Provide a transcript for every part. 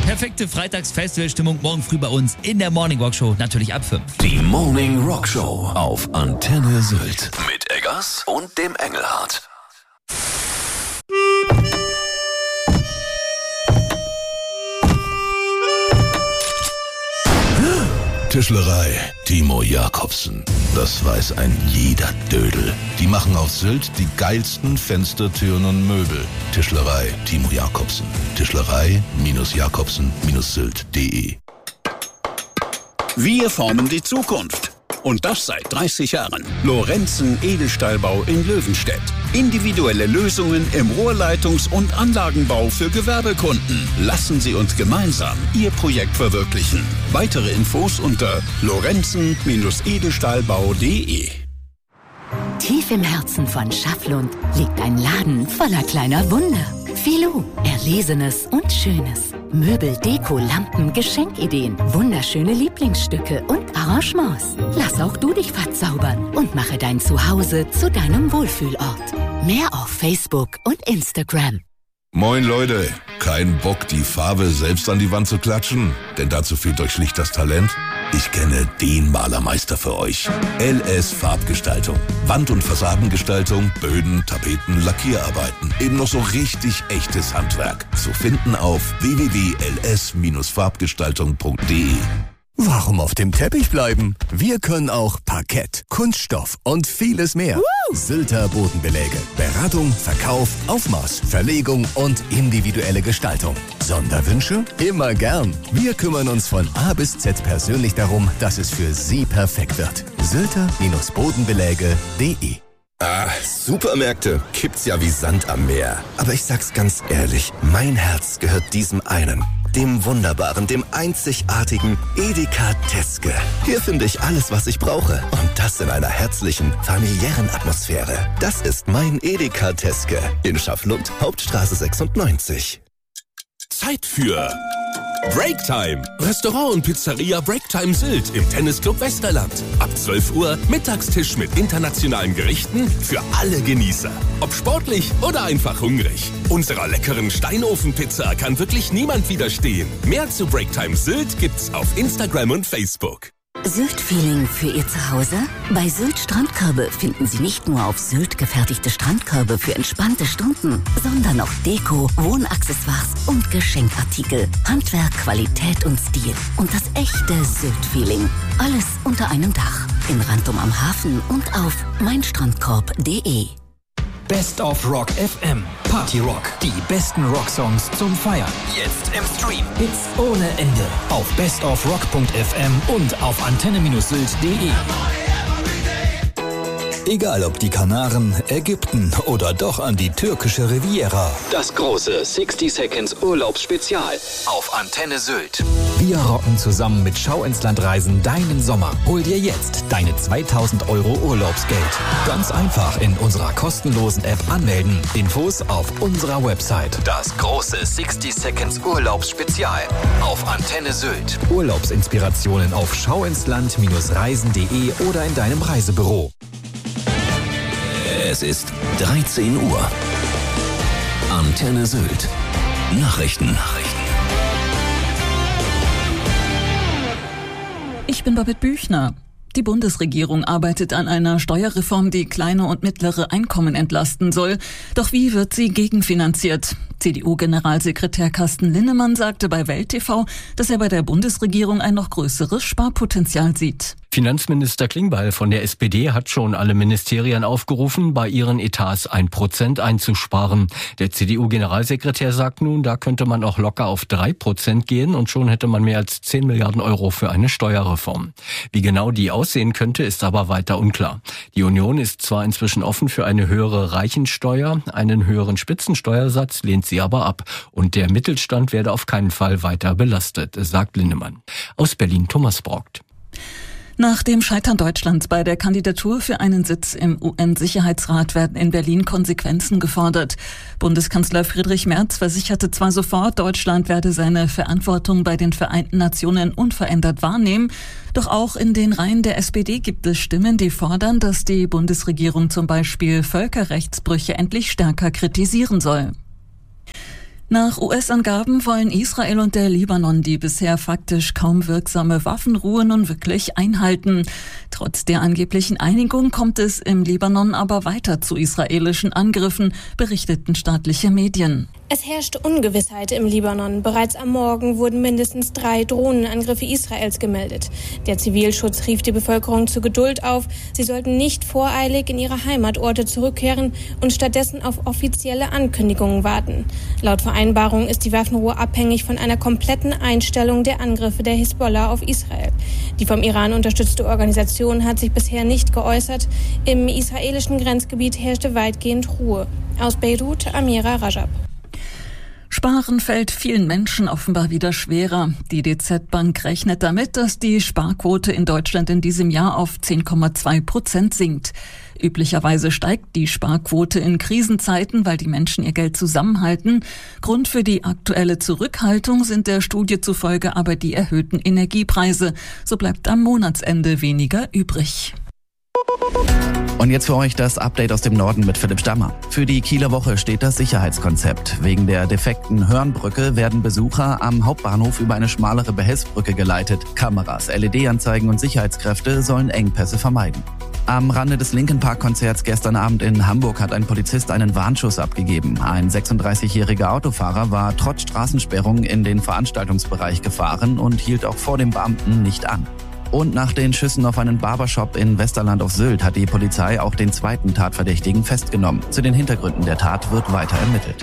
Perfekte Freitags-Festivalstimmung morgen früh bei uns in der Morning Rock Show, natürlich ab 5. Die Morning Rock Show auf Antenne Sylt mit Eggers und dem Engelhardt. Tischlerei Timo Jacobsen. Das weiß ein jeder Dödel. Die machen auf Sylt die geilsten Fenster, Türen und Möbel. Tischlerei Timo Jacobsen. Tischlerei-Jacobsen-Sylt.de. Wir formen die Zukunft. Und das seit 30 Jahren. Lorenzen Edelstahlbau in Löwenstedt. Individuelle Lösungen im Rohrleitungs- und Anlagenbau für Gewerbekunden. Lassen Sie uns gemeinsam Ihr Projekt verwirklichen. Weitere Infos unter lorenzen-edelstahlbau.de. Tief im Herzen von Schafflund liegt ein Laden voller kleiner Wunder. Filou, Erlesenes und Schönes. Möbel, Deko, Lampen, Geschenkideen, wunderschöne Lieblingsstücke und Arrangements. Lass auch du dich verzaubern und mache dein Zuhause zu deinem Wohlfühlort. Mehr auf Facebook und Instagram. Moin Leute, kein Bock, die Farbe selbst an die Wand zu klatschen? Denn dazu fehlt euch schlicht das Talent? Ich kenne den Malermeister für euch. LS Farbgestaltung. Wand- und Fassadengestaltung, Böden, Tapeten, Lackierarbeiten. Eben noch so richtig echtes Handwerk. Zu finden auf www.ls-farbgestaltung.de. Warum auf dem Teppich bleiben? Wir können auch Parkett, Kunststoff und vieles mehr. Sylter Bodenbeläge. Beratung, Verkauf, Aufmaß, Verlegung und individuelle Gestaltung. Sonderwünsche? Immer gern. Wir kümmern uns von A bis Z persönlich darum, dass es für Sie perfekt wird. Sylter-Bodenbeläge.de. Ah, Supermärkte gibt's ja wie Sand am Meer. Aber ich sag's ganz ehrlich, mein Herz gehört diesem einen. Dem wunderbaren, dem einzigartigen Edeka Teske. Hier finde ich alles, was ich brauche. Und das in einer herzlichen, familiären Atmosphäre. Das ist mein Edeka Teske in Schafflund, Hauptstraße 96. Zeit für Breaktime. Restaurant und Pizzeria Breaktime Sylt im Tennisclub Westerland. Ab 12 Uhr Mittagstisch mit internationalen Gerichten für alle Genießer. Ob sportlich oder einfach hungrig. Unserer leckeren Steinofenpizza kann wirklich niemand widerstehen. Mehr zu Breaktime Sylt gibt's auf Instagram und Facebook. Sylt-Feeling für Ihr Zuhause? Bei Sylt Strandkörbe finden Sie nicht nur auf Sylt gefertigte Strandkörbe für entspannte Stunden, sondern auch Deko, Wohnaccessoires und Geschenkartikel. Handwerk, Qualität und Stil. Und das echte Sylt-Feeling. Alles unter einem Dach. In Rantum am Hafen und auf meinstrandkorb.de. Best of Rock FM. Party Rock. Die besten Rocksongs zum Feiern. Jetzt im Stream. Hits ohne Ende. Auf bestofrock.fm und auf antenne-sylt.de. Egal ob die Kanaren, Ägypten oder doch an die türkische Riviera. Das große 60 Seconds Urlaubsspezial auf Antenne Sylt. Wir rocken zusammen mit Schau ins Land Reisen deinen Sommer. Hol dir jetzt deine 2.000 € Urlaubsgeld. Ganz einfach in unserer kostenlosen App anmelden. Infos auf unserer Website. Das große 60 Seconds Urlaubsspezial auf Antenne Sylt. Urlaubsinspirationen auf schauinsland-reisen.de oder in deinem Reisebüro. Es ist 13 Uhr. Antenne Sylt. Nachrichten. Ich bin Babette Büchner. Die Bundesregierung arbeitet an einer Steuerreform, die kleine und mittlere Einkommen entlasten soll. Doch wie wird sie gegenfinanziert? CDU-Generalsekretär Carsten Linnemann sagte bei Welt TV, dass er bei der Bundesregierung ein noch größeres Sparpotenzial sieht. Finanzminister Klingbeil von der SPD hat schon alle Ministerien aufgerufen, bei ihren Etats 1% einzusparen. Der CDU-Generalsekretär sagt nun, da könnte man auch locker auf 3% gehen und schon hätte man mehr als 10 Milliarden € für eine Steuerreform. Wie genau die aussehen könnte, ist aber weiter unklar. Die Union ist zwar inzwischen offen für eine höhere Reichensteuer, einen höheren Spitzensteuersatz lehnt sie aber ab. Und der Mittelstand werde auf keinen Fall weiter belastet, sagt Linnemann. Aus Berlin Thomas Brockt. Nach dem Scheitern Deutschlands bei der Kandidatur für einen Sitz im UN-Sicherheitsrat werden in Berlin Konsequenzen gefordert. Bundeskanzler Friedrich Merz versicherte zwar sofort, Deutschland werde seine Verantwortung bei den Vereinten Nationen unverändert wahrnehmen, doch auch in den Reihen der SPD gibt es Stimmen, die fordern, dass die Bundesregierung zum Beispiel Völkerrechtsbrüche endlich stärker kritisieren soll. Nach US-Angaben wollen Israel und der Libanon die bisher faktisch kaum wirksame Waffenruhe nun wirklich einhalten. Trotz der angeblichen Einigung kommt es im Libanon aber weiter zu israelischen Angriffen, berichteten staatliche Medien. Es herrscht Ungewissheit im Libanon. Bereits am Morgen wurden mindestens 3 Drohnenangriffe Israels gemeldet. Der Zivilschutz rief die Bevölkerung zu Geduld auf. Sie sollten nicht voreilig in ihre Heimatorte zurückkehren und stattdessen auf offizielle Ankündigungen warten. Laut Vereinbarung ist die Waffenruhe abhängig von einer kompletten Einstellung der Angriffe der Hisbollah auf Israel. Die vom Iran unterstützte Organisation hat sich bisher nicht geäußert. Im israelischen Grenzgebiet herrschte weitgehend Ruhe. Aus Beirut, Amira Rajab. Sparen fällt vielen Menschen offenbar wieder schwerer. Die DZ Bank rechnet damit, dass die Sparquote in Deutschland in diesem Jahr auf 10,2% sinkt. Üblicherweise steigt die Sparquote in Krisenzeiten, weil die Menschen ihr Geld zusammenhalten. Grund für die aktuelle Zurückhaltung sind der Studie zufolge aber die erhöhten Energiepreise. So bleibt am Monatsende weniger übrig. Und jetzt für euch das Update aus dem Norden mit Philipp Stammer. Für die Kieler Woche steht das Sicherheitskonzept. Wegen der defekten Hörnbrücke werden Besucher am Hauptbahnhof über eine schmalere Behelfsbrücke geleitet. Kameras, LED-Anzeigen und Sicherheitskräfte sollen Engpässe vermeiden. Am Rande des Linkin Park-Konzerts gestern Abend in Hamburg hat ein Polizist einen Warnschuss abgegeben. Ein 36-jähriger Autofahrer war trotz Straßensperrung in den Veranstaltungsbereich gefahren und hielt auch vor dem Beamten nicht an. Und nach den Schüssen auf einen Barbershop in Westerland auf Sylt hat die Polizei auch den zweiten Tatverdächtigen festgenommen. Zu den Hintergründen der Tat wird weiter ermittelt.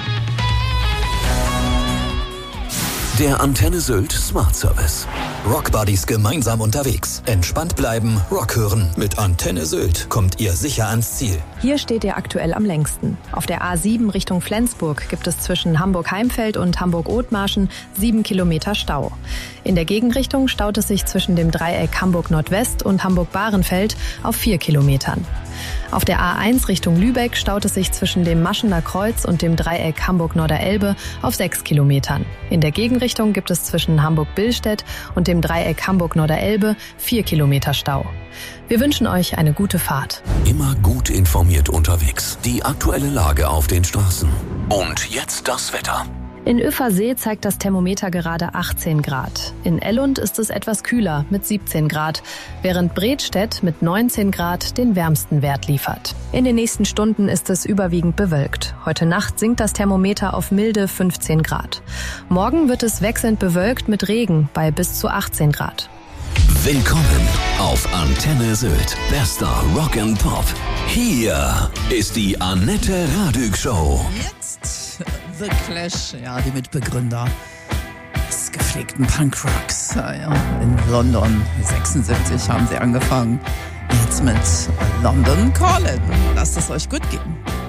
Der Antenne Sylt Smart Service. Rock Buddies gemeinsam unterwegs. Entspannt bleiben, Rock hören. Mit Antenne Sylt kommt ihr sicher ans Ziel. Hier steht ihr aktuell am längsten. Auf der A7 Richtung Flensburg gibt es zwischen Hamburg-Heimfeld und Hamburg-Othmarschen 7 Kilometer Stau. In der Gegenrichtung staut es sich zwischen dem Dreieck Hamburg-Nordwest und Hamburg-Bahrenfeld auf 4 Kilometern. Auf der A1 Richtung Lübeck staut es sich zwischen dem Maschener Kreuz und dem Dreieck Hamburg-Norderelbe auf 6 Kilometern. In der Gegenrichtung gibt es zwischen Hamburg-Billstedt und dem Dreieck Hamburg-Norderelbe 4 Kilometer Stau. Wir wünschen euch eine gute Fahrt. Immer gut informiert unterwegs. Die aktuelle Lage auf den Straßen. Und jetzt das Wetter. In Ueversee zeigt das Thermometer gerade 18 Grad. In Ellund ist es etwas kühler mit 17 Grad, während Bredstedt mit 19 Grad den wärmsten Wert liefert. In den nächsten Stunden ist es überwiegend bewölkt. Heute Nacht sinkt das Thermometer auf milde 15 Grad. Morgen wird es wechselnd bewölkt mit Regen bei bis zu 18 Grad. Willkommen auf Antenne Sylt. Bester Rock and Pop. Hier ist die Annette Radig Show. Jetzt The Clash, ja, die Mitbegründer des gepflegten Punkrocks. Ja, in London, 76 haben sie angefangen. Jetzt mit London Calling. Lasst es euch gut gehen.